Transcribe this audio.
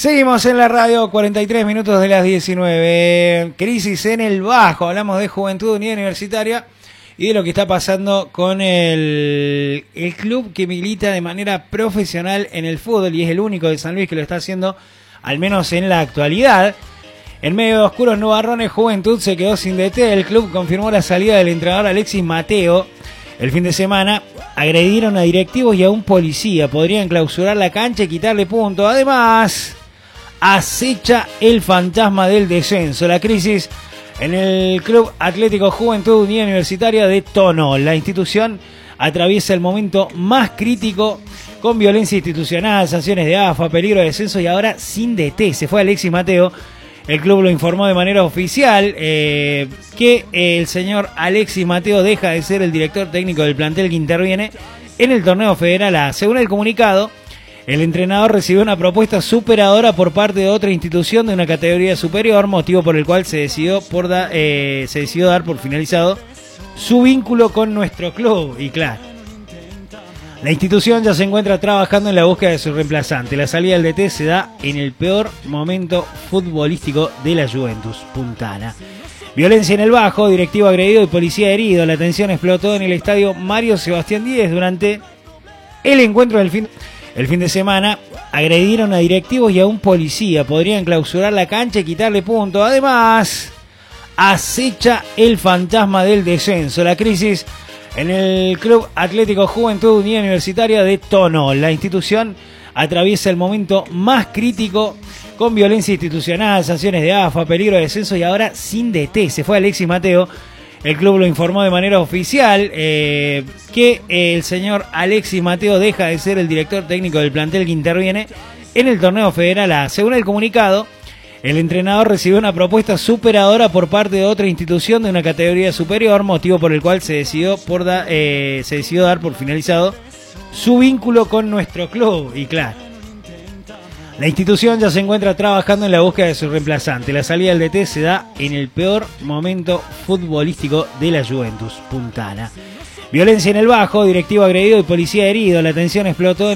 Seguimos en la radio, 43 minutos de las 19. Crisis en el Bajo. Hablamos de Juventud Unida Universitaria y de lo que está pasando con el club que milita de manera profesional en el fútbol y es el único de San Luis que lo está haciendo, al menos en la actualidad. En medio de oscuros nubarrones, Juventud se quedó sin DT. El club confirmó la salida del entrenador Alexis Mateo. El fin de semana agredieron a directivos y a un policía. Podrían clausurar la cancha y quitarle puntos. Además, acecha el fantasma del descenso. La crisis en el Club Atlético Juventud Unida Universitaria de Tono. La institución atraviesa el momento más crítico con violencia institucional, sanciones de AFA, peligro de descenso y ahora sin DT. Se fue Alexis Mateo. El club lo informó de manera oficial que el señor Alexis Mateo deja de ser el director técnico del plantel que interviene en el torneo federal A. Según el comunicado, el entrenador recibió una propuesta superadora por parte de otra institución de una categoría superior, motivo por el cual se decidió dar por finalizado su vínculo con nuestro club. Y claro, la institución ya se encuentra trabajando en la búsqueda de su reemplazante. La salida del DT se da en el peor momento futbolístico de la Juventus puntana. Violencia en el Bajo, directivo agredido y policía herido. La tensión explotó en el estadio Mario Sebastián Díez durante el encuentro del fin de semana. Agredieron a directivos y a un policía. Podrían clausurar la cancha y quitarle puntos. Además, acecha el fantasma del descenso. La crisis en el Club Atlético Juventud Unida Universitaria de Tono. La institución atraviesa el momento más crítico con violencia institucional, sanciones de AFA, peligro de descenso y ahora sin DT. Se fue Alexis Mateo. El club lo informó de manera oficial que el señor Alexis Mateo deja de ser el director técnico del plantel que interviene en el torneo federal A. Según el comunicado, el entrenador recibió una propuesta superadora por parte de otra institución de una categoría superior, motivo por el cual se decidió dar por finalizado su vínculo con nuestro club. Y claro, la institución ya se encuentra trabajando en la búsqueda de su reemplazante. La salida del DT se da en el peor momento futbolístico de la Juventus puntana. Violencia en el Bajo, directivo agredido y policía herido. La tensión explotó